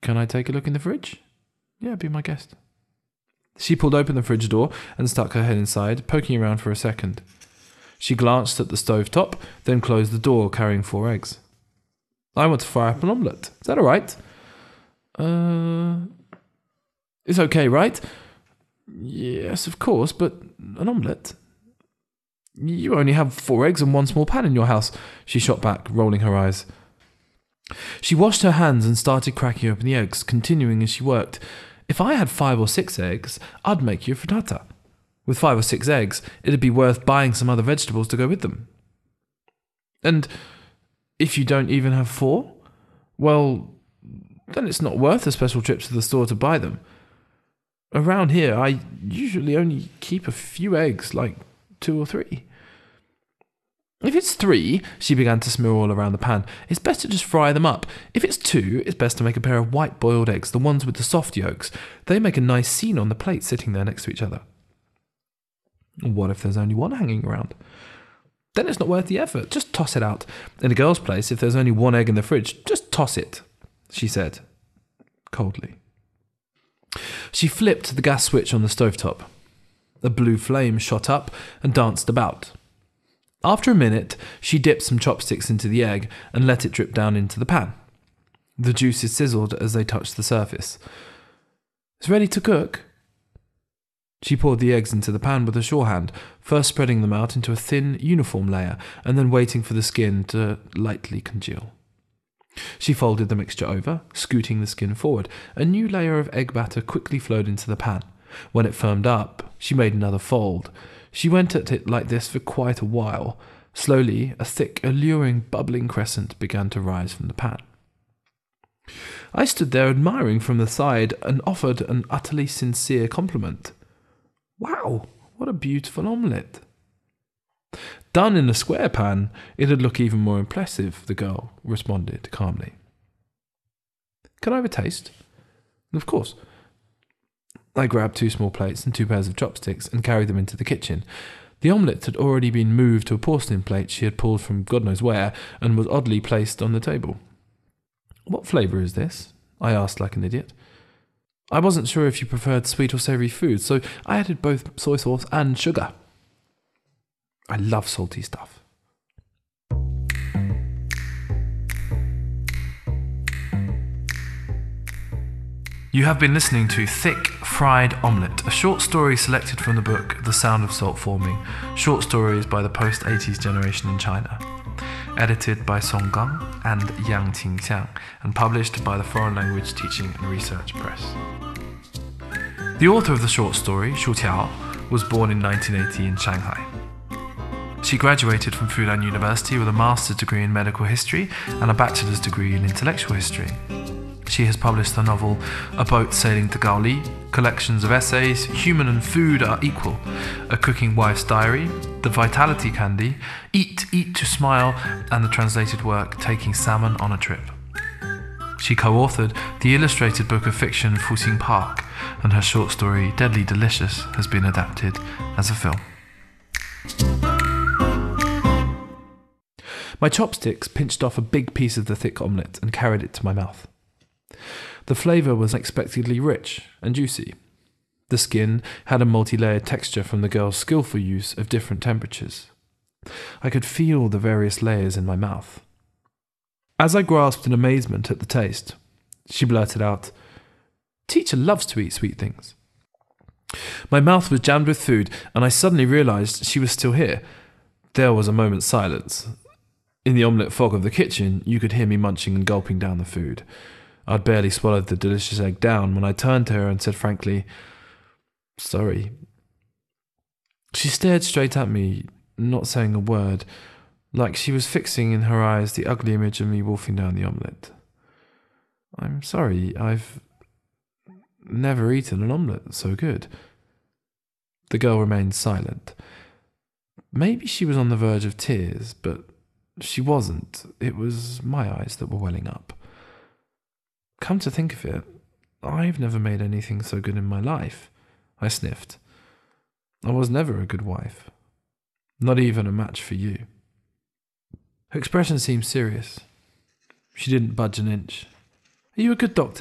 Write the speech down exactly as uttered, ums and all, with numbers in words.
Can I take a look in the fridge? Yeah, be my guest. She pulled open the fridge door and stuck her head inside, poking around for a second. She glanced at the stove top, then closed the door, carrying four eggs. I want to fry up an omelette. Is that all right? Uh, it's okay, right? Yes, of course, but an omelette? You only have four eggs and one small pan in your house, she shot back, rolling her eyes. She washed her hands and started cracking open the eggs, continuing as she worked. If I had five or six eggs, I'd make you a frittata. With five or six eggs, it'd be worth buying some other vegetables to go with them. And if you don't even have four, well, then it's not worth a special trip to the store to buy them. Around here, I usually only keep a few eggs, like two or three. If it's three, she began to smear all around the pan, it's best to just fry them up. If it's two, it's best to make a pair of white boiled eggs, the ones with the soft yolks. They make a nice scene on the plate sitting there next to each other. What if there's only one hanging around? Then it's not worth the effort. Just toss it out. In a girl's place, if there's only one egg in the fridge, just toss it, she said, coldly. She flipped the gas switch on the stovetop. A blue flame shot up and danced about. After a minute, she dipped some chopsticks into the egg and let it drip down into the pan. The juices sizzled as they touched the surface. It's ready to cook. She poured the eggs into the pan with a sure hand, first spreading them out into a thin, uniform layer, and then waiting for the skin to lightly congeal. She folded the mixture over, scooting the skin forward. A new layer of egg batter quickly flowed into the pan. When it firmed up, she made another fold. She went at it like this for quite a while. Slowly, a thick, alluring, bubbling crescent began to rise from the pan. I stood there admiring from the side and offered an utterly sincere compliment. Wow, what a beautiful omelette. Done in a square pan, it'd look even more impressive, the girl responded calmly. Can I have a taste? Of course. I grabbed two small plates and two pairs of chopsticks and carried them into the kitchen. The omelette had already been moved to a porcelain plate she had pulled from God knows where and was oddly placed on the table. What flavour is this? I asked like an idiot. I wasn't sure if you preferred sweet or savoury food, so I added both soy sauce and sugar. I love salty stuff. You have been listening to Thick Fried Omelette, a short story selected from the book The Sound of Salt Forming, short stories by the post-eighties generation in China. Edited by Song Gang and Yang Qingxiang, and published by the Foreign Language Teaching and Research Press. The author of the short story, Shu Tiao, was born in nineteen eighty in Shanghai. She graduated from Fudan University with a master's degree in medical history and a bachelor's degree in intellectual history. She has published the novel A Boat Sailing to Gaoli, collections of essays, Human and Food Are Equal, A Cooking Wife's Diary, The Vitality Candy, Eat, Eat to Smile, and the translated work Taking Salmon on a Trip. She co-authored the illustrated book of fiction Fuxing Park, and her short story Deadly Delicious has been adapted as a film. My chopsticks pinched off a big piece of the thick omelette and carried it to my mouth. The flavour was unexpectedly rich and juicy. The skin had a multi-layered texture from the girl's skillful use of different temperatures. I could feel the various layers in my mouth. As I grasped in amazement at the taste, she blurted out, "Teacher loves to eat sweet things." My mouth was jammed with food, and I suddenly realised she was still here. There was a moment's silence. In the omelette fog of the kitchen, you could hear me munching and gulping down the food. I'd barely swallowed the delicious egg down when I turned to her and said frankly, "Sorry." She stared straight at me, not saying a word, like she was fixing in her eyes the ugly image of me wolfing down the omelette. "I'm sorry, I've never eaten an omelette so good." The girl remained silent. Maybe she was on the verge of tears, but she wasn't. It was my eyes that were welling up. Come to think of it, I've never made anything so good in my life, I sniffed. I was never a good wife. Not even a match for you. Her expression seemed serious. She didn't budge an inch. "Are you a good doctor?"